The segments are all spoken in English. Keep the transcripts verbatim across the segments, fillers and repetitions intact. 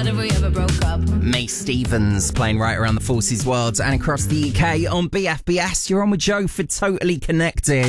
What if we ever broke up? May Stevens playing right around the Forces world and across the U K on B F B S. You're on with Joe for Totally Connected.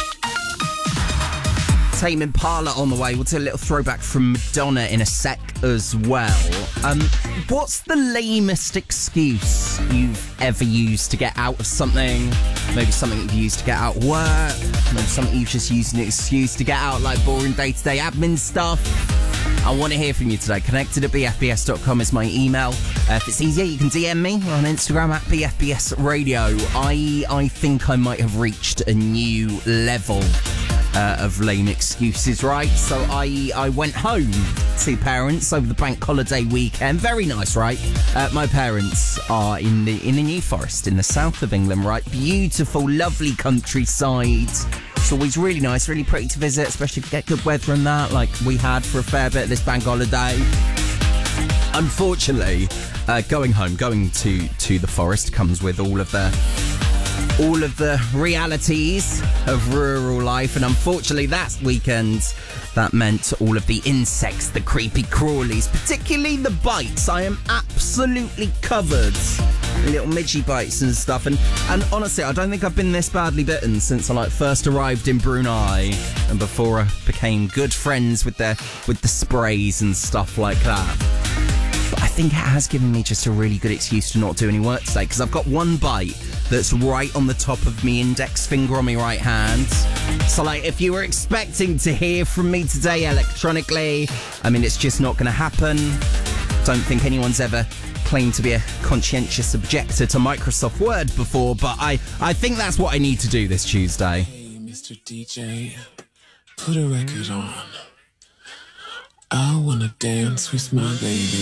Tame Impala on the way. We'll do a little throwback from Madonna in a sec as well. Um, what's the lamest excuse you've ever used to get out of something? Maybe something you've used to get out of work. Maybe something you've just used an excuse to get out, like boring day-to-day admin stuff. I want to hear from you today. Connected at b f b s dot com is my email. Uh, if it's easier, you can D M me on Instagram at B F B S Radio. I I think I might have reached a new level uh, of lame excuses, right? So I, I went home to parents over the bank holiday weekend. Very nice, right? Uh, my parents are in the in the New Forest in the south of England, right? Beautiful, lovely countryside. It's always really nice, really pretty to visit, especially if you get good weather and that, like we had for a fair bit this bank holiday. Unfortunately, uh, going home, going to, to the forest comes with all of the all of the realities of rural life, and unfortunately that weekend, that meant all of the insects, the creepy crawlies, particularly the bites. I am absolutely covered. Little midgy bites and stuff, and and honestly I don't think I've been this badly bitten since I like first arrived in Brunei and before I became good friends with the with the sprays and stuff like that. But I think it has given me just a really good excuse to not do any work today, because I've got one bite that's right on the top of me index finger on my right hand. So like if you were expecting to hear from me today electronically, I mean it's just not going to happen. Don't think anyone's ever claimed to be a conscientious objector to Microsoft Word before, but I, I think that's what I need to do this Tuesday. Hey, Mister D J, put a record on. I wanna dance with my baby.